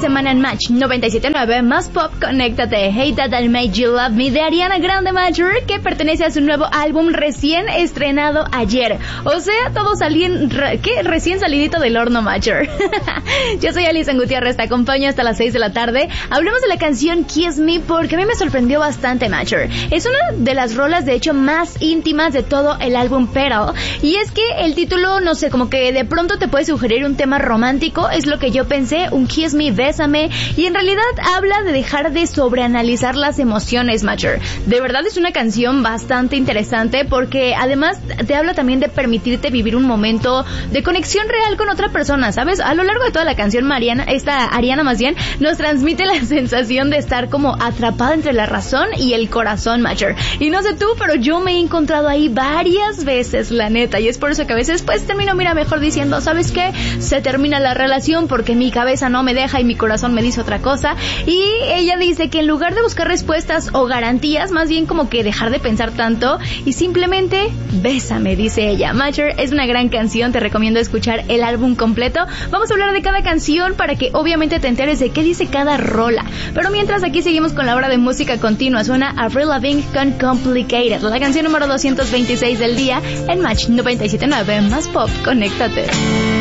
semana en Match 97.9 más pop, conéctate. Hate That I Made You Love Me de Ariana Grande Major, que pertenece a su nuevo álbum recién estrenado ayer. O sea, todo recién salidito del horno, Major. Yo soy Alison Gutiérrez, te acompaño hasta las 6 de la tarde. Hablemos de la canción Kiss Me porque a mí me sorprendió bastante, Major. Es una de las rolas, de hecho, más íntimas de todo el álbum Petal. Y es que el título, no sé, como que de pronto te puede sugerir un tema romántico, es lo que yo pensé, un Kiss Me, bésame, y en realidad habla de dejar de sobreanalizar las emociones, Major. De verdad es una canción bastante interesante porque además te habla también de permitirte vivir un momento de conexión real con otra persona, ¿sabes? A lo largo de toda la canción, Ariana más bien, nos transmite la sensación de estar como atrapada entre la razón y el corazón, Major. Y no sé tú, pero yo me he encontrado ahí varias veces, la neta, y es por eso que a veces pues termino, mejor diciendo, ¿sabes qué? Se termina la relación porque mi cabeza no me deja y mi corazón me dice otra cosa. Y ella dice que en lugar de buscar respuestas o garantías, más bien como que dejar de pensar tanto y simplemente bésame, dice ella. Major es una gran canción, te recomiendo escuchar el álbum completo. Vamos a hablar de cada canción para que obviamente te enteres de qué dice cada rola. Pero mientras, aquí seguimos con la hora de música continua. Suena Avril Lavigne con Complicated, la canción número 226 del día en Match 97.9 más pop, conéctate.